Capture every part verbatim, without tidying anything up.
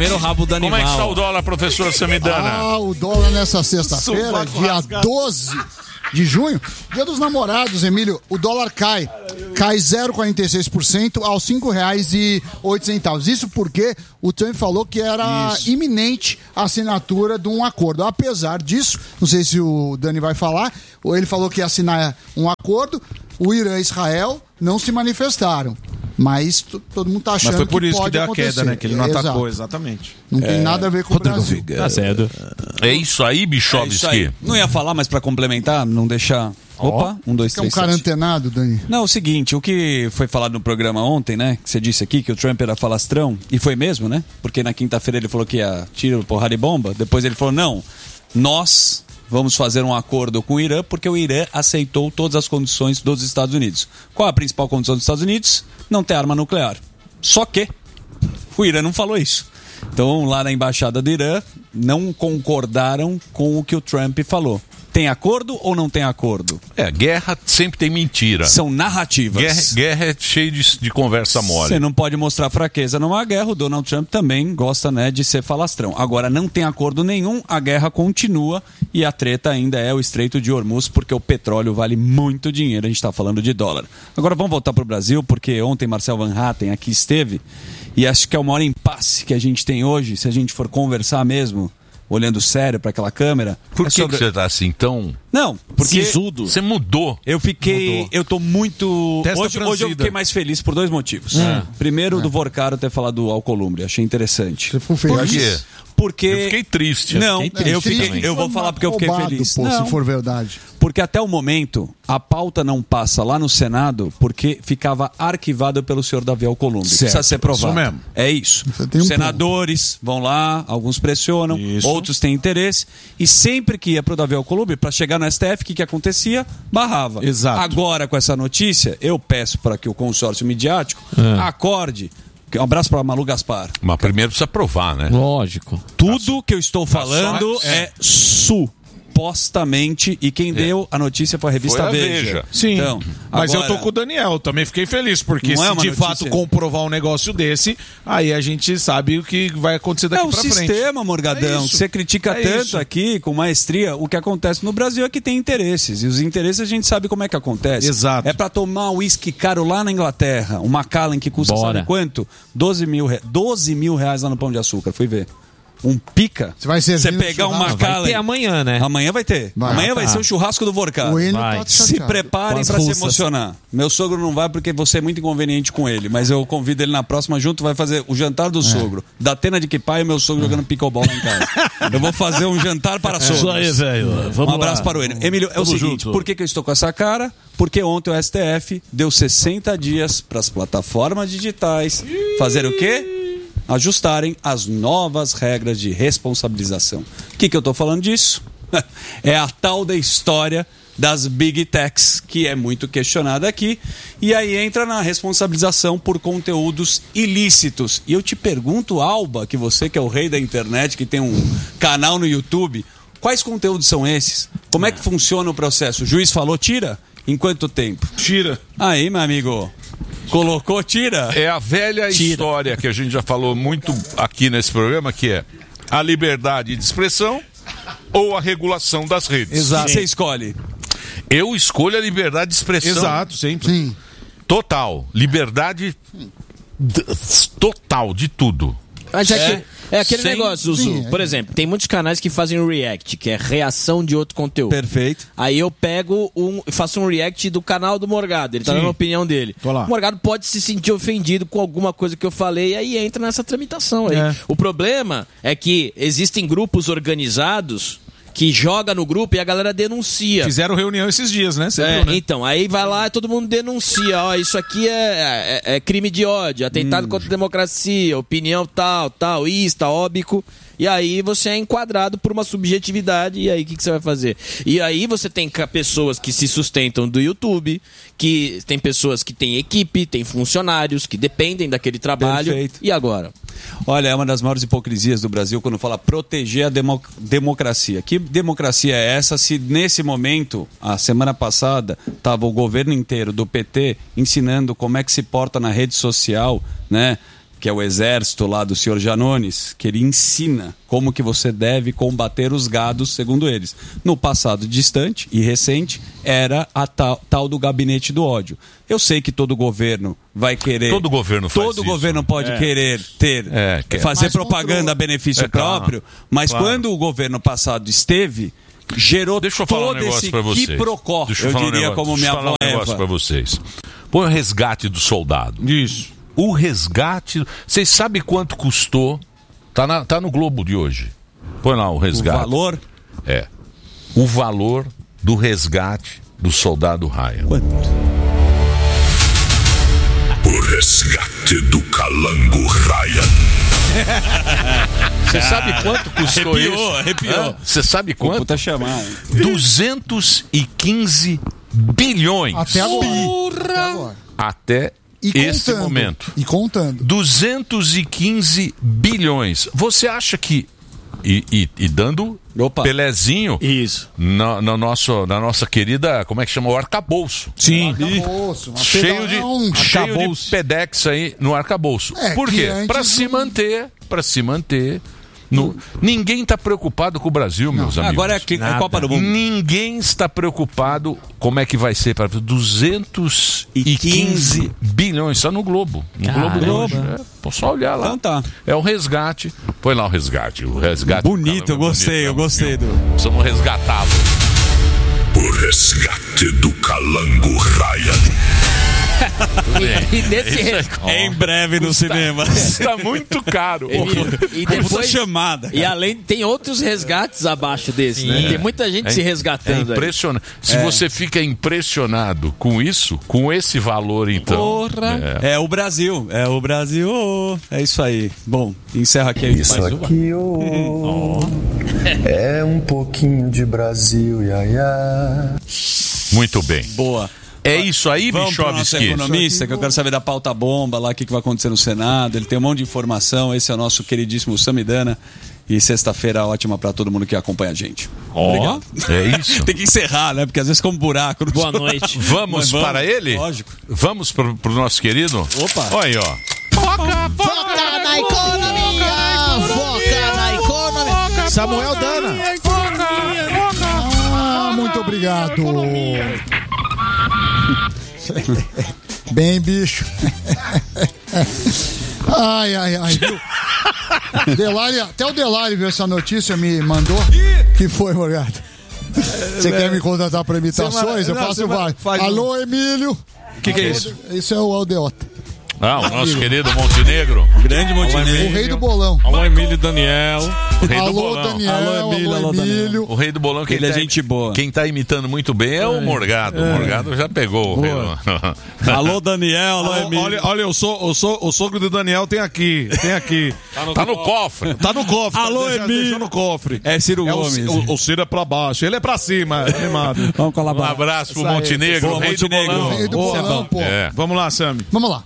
comer o rabo do animal. Como é que está o dólar, professor Samidana? Ah, o dólar nessa sexta-feira, dia doze de junho, dia dos namorados, Emílio, o dólar cai, cai zero vírgula quarenta e seis por cento aos cinco reais e oito centavos. Isso porque o Trump falou que era Isso. iminente a assinatura de um acordo. Apesar disso, não sei se o Dani vai falar, ou ele falou que ia assinar um acordo, o Irã e Israel não se manifestaram. Mas t- todo mundo tá achando que Mas foi por que isso que deu acontecer. a queda, né? Que ele não Exato. atacou, exatamente. Não tem É, nada a ver com Rodrigo o Brasil. Figueiredo. Tá certo. É isso aí, É isso Bichovski? aí. Não ia falar, mas pra complementar, não deixar... Opa, um, dois, Você é um três, cara sete. antenado, Dani? Não, o seguinte, o que foi falado no programa ontem, né? Que você disse aqui que o Trump era falastrão, e foi mesmo, né? Porque na quinta-feira ele falou que ia tiro, porrada e bomba. Depois ele falou, não, nós vamos fazer um acordo com o Irã porque o Irã aceitou todas as condições dos Estados Unidos. Qual a principal condição dos Estados Unidos? Não ter arma nuclear. Só que o Irã não falou isso. Então, lá na embaixada do Irã, não concordaram com o que o Trump falou. Tem acordo ou não tem acordo? É, guerra sempre tem mentira. São narrativas. Guerra, guerra é cheio de, de conversa mole. Você não pode mostrar fraqueza numa guerra. O Donald Trump também gosta, né, de ser falastrão. Agora, não tem acordo nenhum, a guerra continua e a treta ainda é o Estreito de Hormuz, porque o petróleo vale muito dinheiro. A gente está falando de dólar. Agora, vamos voltar para o Brasil, porque ontem Marcel Van Hatten aqui esteve e acho que é o maior impasse que a gente tem hoje, se a gente for conversar mesmo, olhando sério para aquela câmera. Por é que, sobre... que você tá assim tão... Não, porque Sisudo. Você mudou. Eu fiquei, Mudou. eu tô muito... Testa Hoje, hoje eu fiquei mais feliz por dois motivos. É. Primeiro, É. do Vorcaro ter falado do Alcolumbre, achei interessante. Você ficou feliz? Por quê? Porque... Eu fiquei triste. Não, eu fiquei eu, triste fiquei, também. eu vou falar porque eu fiquei Roubado, feliz. Pô, Não, se for verdade. porque até o momento a pauta não passa lá no Senado porque ficava arquivada pelo senhor Davi Alcolumbre. Certo, Precisa ser provado. isso mesmo. É isso. Você tem um Os senadores vão lá, alguns pressionam, Isso. outros têm interesse. E sempre que ia pro Davi Alcolumbre, para chegar no S T F, o que, que acontecia? Barrava. Exato. Agora, com essa notícia, eu peço para que o consórcio midiático acorde. Um abraço para Malu Gaspar. Mas primeiro precisa provar, né? Lógico. Tudo que eu estou falando só- é supostamente, e quem deu a notícia foi a revista Foi a Veja. Veja. Sim, Então, mas agora- eu tô com o Daniel, também fiquei feliz, porque Não é se uma de notícia- fato comprovar um negócio desse, aí a gente sabe o que vai acontecer daqui É o pra frente. sistema, Morgadão, É isso. que você critica É tanto isso. aqui, com maestria. O que acontece no Brasil é que tem interesses. E os interesses a gente sabe como é que acontece. Exato. É pra tomar um uísque caro lá na Inglaterra, um Macallan que custa Bora. sabe quanto? doze mil, re... doze mil reais lá no Pão de Açúcar, fui ver. Um pica. Você vai servir Você no pegar um churrasco? Macallan. Vai ter amanhã, né? Amanhã vai ter. Vai. Amanhã vai Ah, tá. ser o churrasco do Vorcado. O Enio vai. tá Se chateado. preparem Com as pra se russas. emocionar. Meu sogro não vai porque você é muito inconveniente com ele, mas eu convido ele na próxima junto, vai fazer o jantar do sogro. Da Tena de Quipai e meu sogro jogando pickleball lá em casa. Eu vou fazer um jantar para sogros. Isso aí, velho. Vamos Um abraço lá. para o Enio. Emílio, é o Tamo seguinte, junto. por que, que eu estou com essa cara? Porque ontem o S T F deu sessenta dias para as plataformas digitais fazer o quê? Ajustarem as novas regras de responsabilização. O que, que eu estou falando disso? É a tal da história das Big Techs, que é muito questionada aqui, e aí entra na responsabilização por conteúdos ilícitos. E eu te pergunto, Alba, que você que é o rei da internet, que tem um canal no YouTube, quais conteúdos são esses? Como é que funciona o processo? O juiz falou, tira? Em quanto tempo? Tira. Aí, meu amigo, colocou, tira? É a velha Tira. história que a gente já falou muito aqui nesse programa, que é a liberdade de expressão ou a regulação das redes. Exato. Você escolhe. Eu escolho a liberdade de expressão. Exato, sempre. Sim. Total. Liberdade d- total de tudo. Mas é, É. que, é aquele Sem- negócio, Zuzu. Sim, é. Por exemplo, tem muitos canais que fazem um react, que é reação de outro conteúdo. Perfeito. Aí eu pego um, faço um react do canal do Morgado. Ele tá Sim. dando a opinião dele. Tô lá. O Morgado pode se sentir ofendido com alguma coisa que eu falei e aí entra nessa tramitação aí. É. O problema é que existem grupos organizados que joga no grupo e a galera denuncia. Fizeram reunião esses dias, né? Você É, viu, né? então, aí vai lá e todo mundo denuncia, ó, isso aqui é, é- é crime de ódio, atentado contra a democracia, opinião tal, tal, ista, óbico, e aí você é enquadrado por uma subjetividade, e aí o que, que você vai fazer? E aí você tem ca- pessoas que se sustentam do YouTube, que tem pessoas que têm equipe, tem funcionários que dependem daquele trabalho, Perfeito. e agora? Olha, é uma das maiores hipocrisias do Brasil quando fala proteger a demo- democracia. Que democracia é essa se nesse momento, a semana passada, estava o governo inteiro do P T ensinando como é que se porta na rede social, né? que é o exército lá do senhor Janones, que ele ensina como que você deve combater os gados, segundo eles. No passado distante e recente, era a tal, tal do gabinete do ódio. Eu sei que todo governo vai querer... Todo governo faz Todo isso. governo pode É. querer ter, É, quer. fazer Mas propaganda contra o- a benefício É, claro. próprio, mas Claro. quando o governo passado esteve, gerou Deixa eu falar um todo negócio esse pra vocês. quiprocó, Deixa eu falar um diria negócio- como deixa minha eu falar avó um negócio Eva. pra vocês. Põe o resgate do soldado. Isso. O resgate... Vocês sabem quanto custou? Tá, na, tá no Globo de hoje. Põe lá o O resgate. valor... É. O valor do resgate do soldado Ryan. Quanto? O resgate do Calango Ryan. Você sabe quanto custou Arrepiou, isso? arrepiou. Hã? Você sabe Quanto? quanto? Puta chamar. duzentos e quinze bilhões. Até agora. Até agora. Até E esse contando. momento. E contando. duzentos e quinze bilhões. Você acha que... E, e- e dando Opa. Pelezinho Isso. na, na, nosso, na nossa querida, como é que chama? O arcabouço. Sim. Arcabouço, uma Cheio de, pedalão. cheio de arcabouço. pedex aí no arcabouço. É, Por que quê? antes Para se não- manter, para se manter. No... Ninguém está preocupado com o Brasil, meus amigos. Agora é, que- é Copa do Mundo. Ninguém está preocupado como é que vai ser para duzentos e quinze bilhões só no Globo. No Globo de hoje. É, pô, só olhar lá. Então tá. É o resgate. Põe lá o resgate. O resgate. Bonito, eu É gostei, eu bonito, gostei né? do... Precisamos resgatá-lo. O resgate do Calango Ryan. E, e desse Isso é res- com- Em breve no cinema. Está muito caro. Emílio, e Puta depois chamada. e além tem outros resgates abaixo desse, né? Tem muita gente se É resgatando aí. impressionante. Se você fica impressionado com isso, com esse valor, então. Porra. é. É o Brasil, é o Brasil. oh, É isso aí. Bom, encerra aqui aí. Isso mais uma. aqui, oh, é um pouquinho de Brasil, ia, ia. Muito bem. Boa. É isso aí, Vamos para o nosso Bichovski? economista, que eu quero saber da pauta bomba lá, o que, que vai acontecer no Senado. Ele tem um monte de informação. Esse é o nosso queridíssimo Samidana. E sexta-feira ótima para todo mundo que acompanha a gente. Ó, é isso. Tem que encerrar, né? Porque às vezes como buraco. Boa noite. Vamos, Mas para ele? Lógico. Vamos pro, pro nosso querido? Opa. Olha aí, ó. Foca na economia! Foca na economia! Samuel Dana. Ah, muito obrigado. Bem, bicho. Ai, ai, ai, viu? Delari, até o Delari viu essa notícia, me mandou. Que foi, Morgado? Você quer me contratar para imitações? Eu Não, faço você várias. faz um- Alô, Emílio. O que, que é isso? Isso é o Aldeota. Ah, o nosso querido Montenegro. Grande O Montenegro. rei do bolão. Alô, Emílio Daniel. O rei do Alô, bolão. Daniel. Alô, Emílio, Alô, alô, Daniel. Emílio. O rei do bolão, quem Ele é tá, gente boa. Quem tá imitando muito bem é o Morgado. O Morgado já pegou. o rei do- Alô, Daniel. Alô, Alô, Emílio. olha, olha, eu sou, eu sou o sogro do Daniel, tem aqui, tem aqui. Tá no cofre. Tá no cofre. Alô, já Emílio. deixou no cofre. É Ciro É o, Gomes. o, o Ciro é pra baixo, ele é pra cima, é animado. Vamos Um colaborar. abraço pro Isso aí. Montenegro, Boa, o rei do Montenegro. bolão. Rei do Boa, bolão, bom. pô. É. Vamos lá, Sammy. Vamos lá.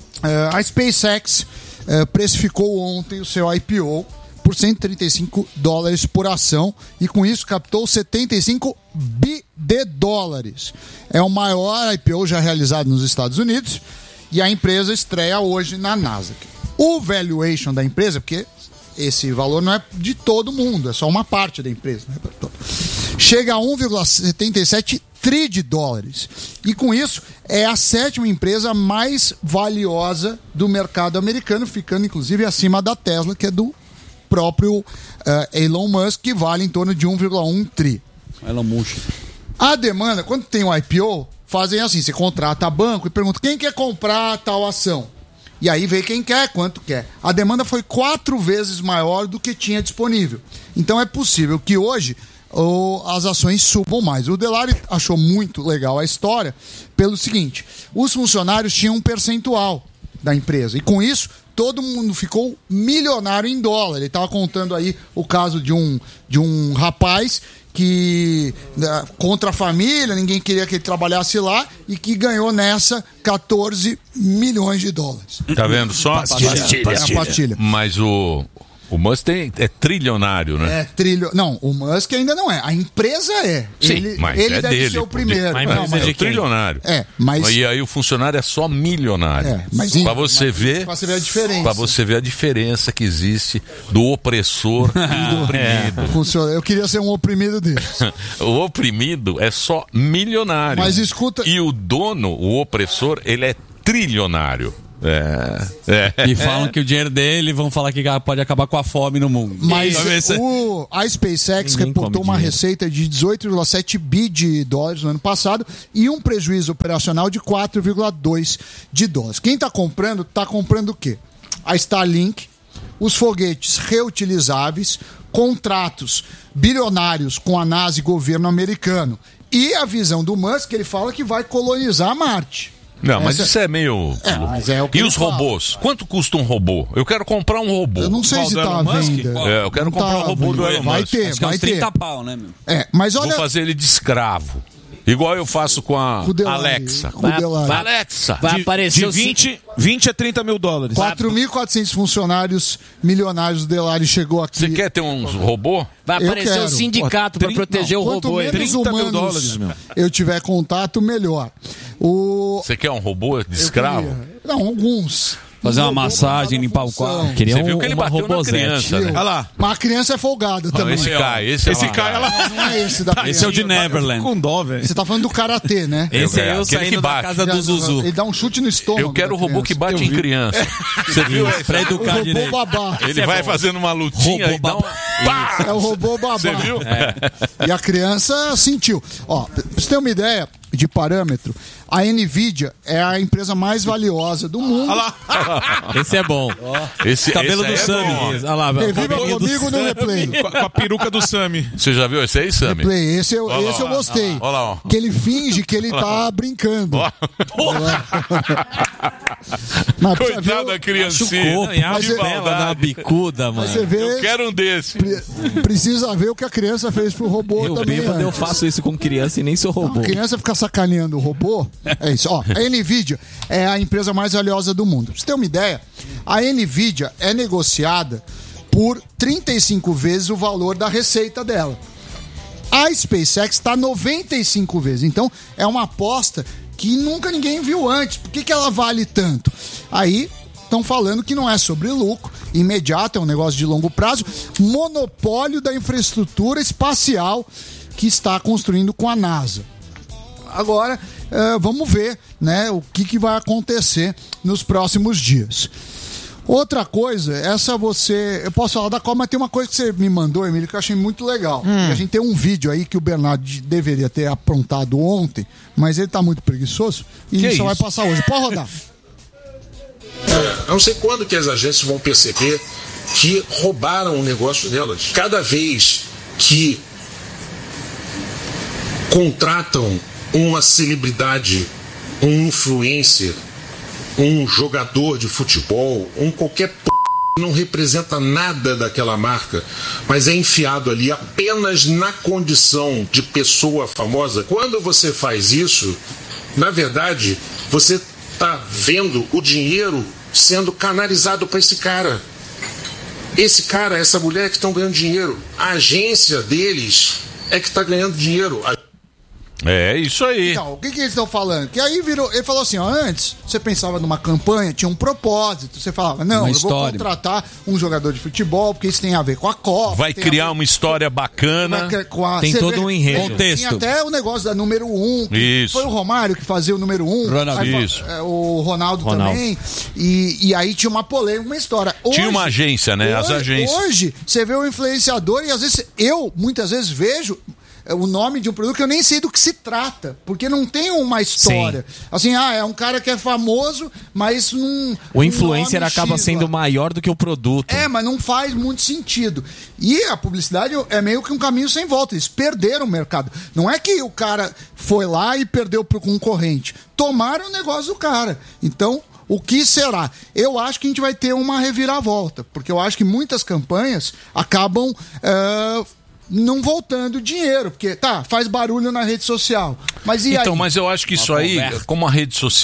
É, a SpaceX é, precificou ontem o seu I P O por cento e trinta e cinco dólares por ação e com isso captou setenta e cinco bi de dólares. É o maior I P O já realizado nos Estados Unidos e a empresa estreia hoje na Nasdaq. O valuation da empresa, porque esse valor não é de todo mundo, é só uma parte da empresa, não é para todo. Chega a um vírgula setenta e sete tri de dólares. E com isso, é a sétima empresa mais valiosa do mercado americano, ficando inclusive acima da Tesla, que é do próprio uh, Elon Musk, que vale em torno de um vírgula um tri. Elon Musk. A demanda, quando tem um I P O, fazem assim, você contrata banco e pergunta quem quer comprar tal ação. E aí vê quem quer, quanto quer. A demanda foi quatro vezes maior do que tinha disponível. Então é possível que hoje oh, as ações subam mais. O Delari achou muito legal a história pelo seguinte, os funcionários tinham um percentual da empresa e com isso todo mundo ficou milionário em dólar. Ele estava contando aí o caso de um, de um rapaz que né, contra a família, ninguém queria que ele trabalhasse lá e que ganhou nessa catorze milhões de dólares. Tá vendo só? É a pastilha. Mas o, O Musk tem, é trilionário, né? É, trilho... Não, o Musk ainda não é. A empresa é. Sim, ele mas ele é deve dele. ser o primeiro. Mas, não, mas mas é o trilionário. É, mas... E aí o funcionário é só milionário. É, mas pra você mas, ver, pra você ver a diferença. Pra você ver a diferença que existe do opressor e do oprimido. É, funciona. Eu queria ser um oprimido dele. O oprimido é só milionário. Mas escuta... E o dono, o opressor, ele é trilionário. É, é. E falam que o dinheiro dele, vão falar que pode acabar com a fome no mundo. Mas o, a SpaceX Ninguém reportou uma dinheiro. receita de dezoito vírgula sete bi de dólares no ano passado e um prejuízo operacional de quatro vírgula dois de dólares. Quem está comprando, está comprando o quê? A Starlink, os foguetes reutilizáveis, contratos bilionários com a NASA e governo americano e a visão do Musk, ele fala que vai colonizar Marte. Não, mas Essa... isso é meio... É, mas é o que e ele os fala. robôs? Quanto custa um robô? Eu quero comprar um robô. Eu não sei se tá à venda. É, eu quero Não comprar tá um robô do Elon Vai Musk. ter, Acho que é vai uns ter. trinta pau, né, meu? É, mas olha... Vou fazer ele de escravo. Igual eu faço com a Com o Delari. Alexa. Com o Delari. Alexa. Vai De, aparecer de o vinte, vinte a trinta mil dólares. quatro mil e quatrocentos funcionários milionários do Delari chegou aqui. Você quer ter um robô? Vai Eu aparecer quero. o sindicato Pô, pra proteger não, o quanto robô. menos aí. trinta mil humanos dólares, meu. eu tiver contato, melhor. O... Você quer um robô de eu escravo? queria- Não, alguns. Fazer Um uma robô massagem, pra limpar o função. quarto. Queria Você um, viu que ele uma bateu na robozete. criança, né? Olha lá. Mas a criança é folgada Não, também. esse cai, esse, Esse é cai, olha lá. Não é esse da criança. Esse é o de Neverland. Com dó, velho. Você tá falando do karatê, né? Esse é É, eu aquele saindo que da bate. casa do Zuzu. Ele dá um chute no estômago. Eu quero da o robô criança. que bate em criança. Você viu? Pra O educar robô direito. babá. Ele vai fazendo uma lutinha Robô e dá um... babá. Pá! É o robô babá. Você viu? E a criança sentiu. Ó, pra você ter uma ideia de parâmetro, a Nvidia é a empresa mais valiosa do mundo. Olha lá. Esse é bom. Esse, Cabelo esse do aí é bom. Sammy. Olha lá, Reviva cabelo do comigo no Sammy. replay. Com, com a peruca do Sammy. Você já viu esse aí, Sammy? Replay. Esse eu, Olha lá, esse eu olha lá. gostei. Olha lá, ó. Que ele finge que ele tá brincando. Ó. Mas precisa ver Coitado o- da criancinha. Não, e a Mas Que é- bela da maldade. bicuda, Mas você mano. vê, Eu quero um desse. pre- precisa ver o que a criança fez pro robô Eu também. bêbado, eu antes. faço isso com criança e nem sou robô. A criança fica sacaneando o robô. É isso. Ó, a Nvidia é a empresa mais valiosa do mundo. Pra você ter uma ideia, a Nvidia é negociada por trinta e cinco vezes o valor da receita dela. A SpaceX está noventa e cinco vezes. Então, é uma aposta que nunca ninguém viu antes. Por que, que ela vale tanto? Aí, estão falando que não é sobre lucro imediato, é um negócio de longo prazo. Monopólio da infraestrutura espacial que está construindo com a NASA. Agora, eh, vamos ver, né, o que, que vai acontecer nos próximos dias. Outra coisa, essa você... Eu posso falar da qual, mas tem uma coisa que você me mandou, Emílio, que eu achei muito legal. A gente tem um vídeo aí que o Bernardo de- deveria ter aprontado ontem, mas ele tá muito preguiçoso e Que só isso? vai passar hoje. Pode rodar. Eu não sei quando que as agências vão perceber que roubaram o negócio delas. Cada vez que contratam uma celebridade, um influencer, um jogador de futebol, um qualquer p... que não representa nada daquela marca, mas é enfiado ali apenas na condição de pessoa famosa. Quando você faz isso, na verdade, você está vendo o dinheiro sendo canalizado para esse cara. Esse cara, essa mulher que estão ganhando dinheiro, a agência deles é que está ganhando dinheiro. A... É isso aí. Então, o que, que eles estão falando? Que aí virou. Ele falou assim: ó, antes você pensava numa campanha, tinha um propósito. Você falava, não, Uma eu vou história. contratar um jogador de futebol, porque isso tem a ver com a Copa. Vai tem a criar ver uma história bacana. com a- Tem você todo vê- um enredo. Contexto. Tinha até o negócio da número um. que Isso. Foi o Romário que fazia o número um. Ronaldo. Aí fa- Isso. é, o Ronaldo, Ronaldo. também. E, e aí tinha uma polêmica, uma história. Tinha uma agência, né? As hoje, agências. Hoje, você vê o influenciador e às vezes eu, muitas vezes, vejo é, o nome de um produto que eu nem sei do que se trata, porque não tem uma história. Assim, ah, é um cara que é famoso, mas não. O influencer nome acaba X sendo lá. maior do que o produto. É, mas não faz muito sentido. E a publicidade é meio que um caminho sem volta. Eles perderam o mercado. Não é que o cara foi lá e perdeu pro concorrente. Tomaram o negócio do cara. Então, o que será? Eu acho que a gente vai ter uma reviravolta, porque eu acho que muitas campanhas acabam é, não voltando dinheiro, porque tá, faz barulho na rede social. Mas e Então, aí? mas eu acho que isso aí, conversa. como a rede social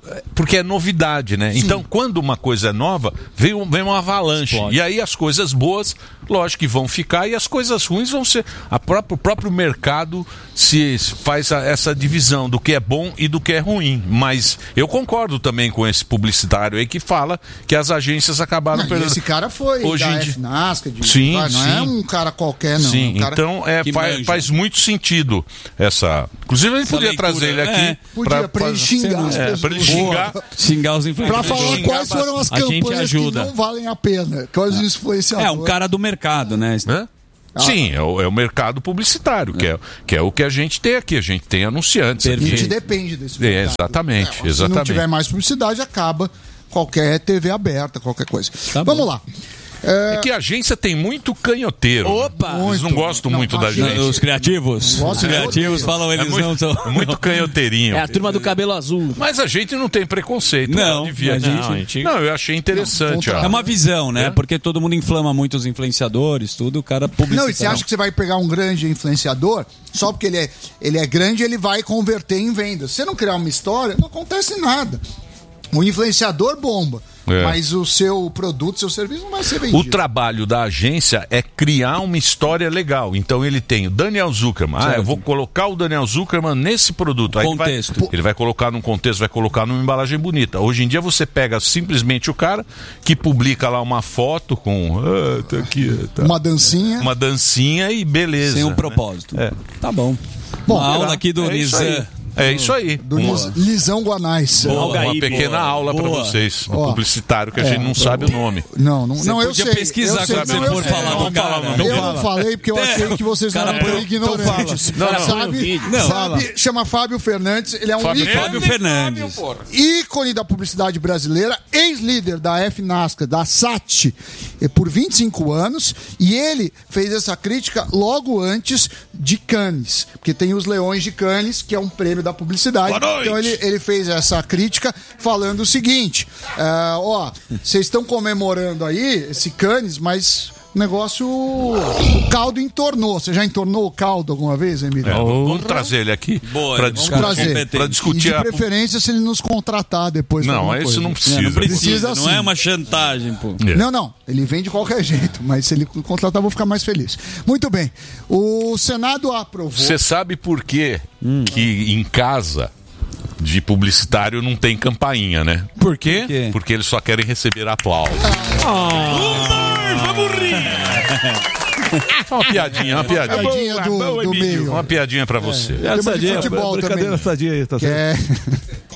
porque é novidade, né? Sim. Então, quando uma coisa é nova, vem, um, vem uma avalanche. Explode. E aí as coisas boas, lógico que vão ficar, e as coisas ruins vão ser... A própria, o próprio mercado se faz a, essa divisão do que é bom e do que é ruim. Mas eu concordo também com esse publicitário aí que fala que as agências acabaram... Não, perdendo... Esse cara foi Hoje da em dia... FNASCA, de... sim, não sim. é um cara qualquer, não. Sim, é um cara então é, faz, faz muito sentido essa... Inclusive a gente essa podia leitura, trazer ele aqui... É. Podia, pra ele xingar as é, pra ele xingar, xingar os influenciadores. Pra falar quais foram as campanhas que não valem a pena. Quais os influenciadores. É, um cara do mercado, né? É? Ah. Sim, é o, é o mercado publicitário, é. Que, é, que é o que a gente tem aqui. A gente tem anunciantes. A gente depende desse mercado. É, exatamente, é, exatamente. Se não tiver mais publicidade, acaba qualquer T V aberta, qualquer coisa. Tá Vamos bom. lá. É... é que a agência tem muito canhoteiro. Opa! Muito. Eles não gostam não, muito da gente. Os criativos? Os criativos falam eles é muito, não são. É muito canhoteirinho. É a turma do cabelo azul. Mas a gente não tem preconceito. Não, devia. A gente... não, a gente... não, eu achei interessante. Não, é uma visão, né? É? Porque todo mundo inflama muito os influenciadores, tudo, o cara publicita. Não, e você acha que você vai pegar um grande influenciador, só porque ele é, ele é grande, ele vai converter em vendas. Se você não criar uma história, não acontece nada. O influenciador bomba. É. Mas o seu produto, seu serviço não vai ser vendido. O trabalho da agência é criar uma história legal. Então ele tem o Daniel Zuckerman. Certo. Ah, eu vou colocar o Daniel Zuckerman nesse produto. Aí contexto. Ele vai, ele vai colocar num contexto, vai colocar numa embalagem bonita. Hoje em dia você pega simplesmente o cara que publica lá uma foto com... Ah, tá aqui, tá. Uma dancinha. Uma dancinha e beleza. Sem um propósito. Né? É. Tá bom. Bom, uma aula aqui do é Nizam. É isso aí. Do uma, Lisão Guanais. Boa, uma pequena boa, aula para vocês. Um publicitário que a é, gente não sabe o nome. Não, não, não eu sei. pesquisar eu sei, quando não, você for falar não, do cara. Não, não, eu fala. não falei porque eu achei que vocês não eram ignorantes. Não, não. Sabe, não. sabe, chama Fábio Fernandes. Ele é um Fábio, ícone, Fábio Fernandes. ícone da publicidade brasileira, ex-líder da FNASCA, da S A T, por vinte e cinco anos. E ele fez essa crítica logo antes de Cannes. Porque tem os Leões de Cannes, que é um prêmio da publicidade. Então ele, ele fez essa crítica falando o seguinte: uh, ó, vocês estão comemorando aí esse Cannes, mas o negócio, o caldo entornou. Você já entornou o caldo alguma vez, Emílio? É, vamos trazer ele aqui para discutir, pra discutir. E de preferência a... se ele nos contratar depois. Não, isso coisa. não precisa. Não, precisa, precisa não assim. é uma chantagem, pô. É. Não, não. Ele vem de qualquer jeito, mas se ele contratar, eu vou ficar mais feliz. Muito bem. O Senado aprovou. Você sabe por quê hum. que em casa de publicitário não tem campainha, né? Por quê? quê? Porque eles só querem receber aplausos. Humor, vamos rir! Uma piadinha, uma piadinha. Uma piadinha do, boa, do meio. Uma piadinha pra você. É, tem sadia, futebol brincadeira também. sadia aí, tá que certo?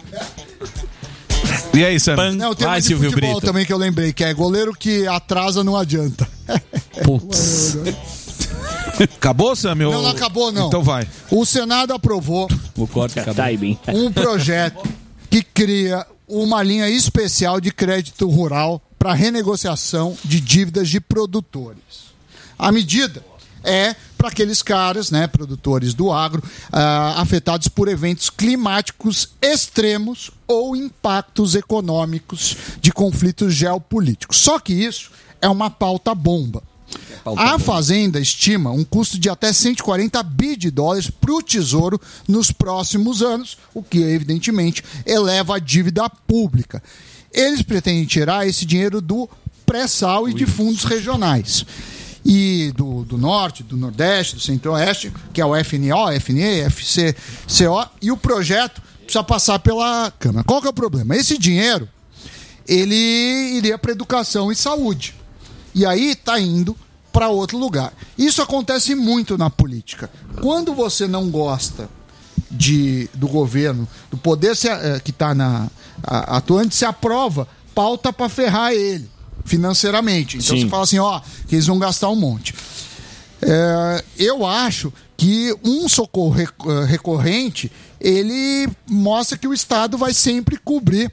É... E aí, Sam? Não, tem Vai, um de Silvio futebol Brito. também que eu lembrei, que é goleiro que atrasa não adianta. Putz. Acabou, Sam? Meu... Não, não acabou, não. Então vai. O Senado aprovou O corte acabou. um projeto que cria uma linha especial de crédito rural para renegociação de dívidas de produtores. A medida é para aqueles caras, né, produtores do agro, uh, afetados por eventos climáticos extremos ou impactos econômicos de conflitos geopolíticos. Só que isso é uma pauta bomba. A Fazenda estima um custo de até cento e quarenta bilhões de dólares para o Tesouro nos próximos anos, o que, evidentemente, eleva a dívida pública. Eles pretendem tirar esse dinheiro do pré-sal e de fundos regionais. E do, do Norte, do Nordeste, do Centro-Oeste, que é o F N O, F N E, F C C O, e o projeto precisa passar pela Câmara. Qual que é o problema? Esse dinheiro, ele iria para educação e saúde. E aí está indo para outro lugar. Isso acontece muito na política. Quando você não gosta de, do governo, do poder se, é, que está atuante, se aprova pauta para ferrar ele financeiramente. Então Sim. você fala assim, ó, que eles vão gastar um monte. É, eu acho que um socorro recorrente, ele mostra que o Estado vai sempre cobrir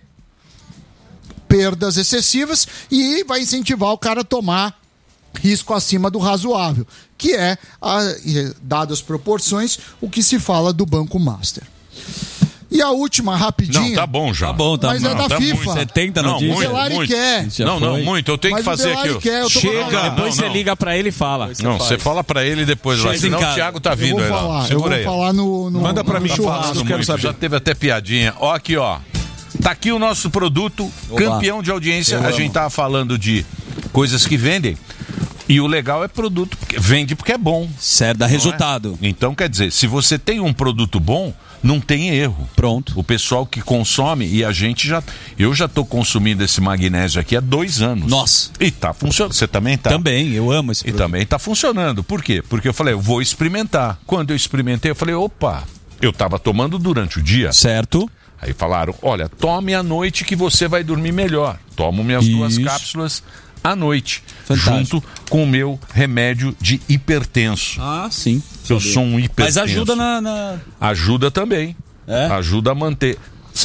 perdas excessivas e vai incentivar o cara a tomar risco acima do razoável, que é, dadas as proporções, o que se fala do Banco Master. E a última, rapidinho. Não, tá bom já. Tá bom, tá Mas não, é da tá FIFA. Muito. setenta no dia. O Delari quer. Não, não, muito. Eu tenho Mas que fazer aqui. Quer, Chega. Depois não, você não. liga pra ele e fala. Não, você fala pra ele depois lá. Senão o Thiago tá vindo eu vou aí falar, lá. Eu vou aí. falar no, no Manda pra no mim, churrasco. eu quero saber. Já teve até piadinha. Ó aqui, ó. Tá aqui o nosso produto, Oba. campeão de audiência. Eu a amo. gente tava falando de coisas que vendem. E o legal é produto, porque vende porque é bom. Certo, dá Não resultado. é? Então, quer dizer, se você tem um produto bom, não tem erro. Pronto. O pessoal que consome, e a gente já... Eu já tô consumindo esse magnésio aqui há dois anos. Nossa. E tá funcionando. Você também tá? Também, eu amo esse E produto. também tá funcionando. Por quê? Porque eu falei, eu vou experimentar. Quando eu experimentei, eu falei, opa, eu tava tomando durante o dia. Certo. Aí falaram, olha, tome à noite que você vai dormir melhor. Tomo minhas Isso. duas cápsulas à noite. Fantástico. Junto com o meu remédio de hipertenso. Ah, sim. Eu sou um hipertenso. Mas ajuda na... na... Ajuda também. É? Ajuda a manter.